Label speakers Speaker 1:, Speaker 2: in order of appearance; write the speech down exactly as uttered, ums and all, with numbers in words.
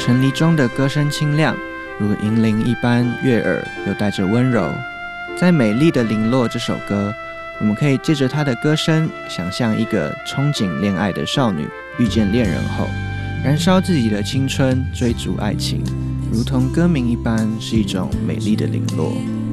Speaker 1: 陈黎中的歌声清亮，如银铃一般悦耳又带着温柔。在《美丽的零落》这首歌，我们可以借着她的歌声，想象一个憧憬恋爱的少女遇见恋人后，燃烧自己的青春，追逐爱情，如同歌名一般，是一种美丽的零落。